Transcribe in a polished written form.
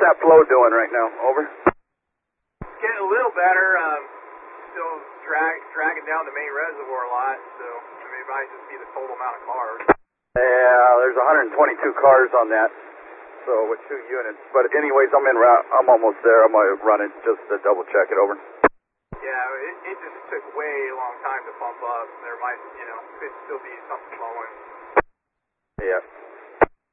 that flow doing right now? Over. Getting a little better. Still dragging down the main reservoir a lot, so I mean, it might just be the total amount of cars. Yeah, there's 122 cars on that, so with 2 units. But anyways, I'm en route. I'm almost there. I'm going to run it just to double check it over. Yeah, it just took way a long time to pump up. There might, could still be something flowing. Yeah.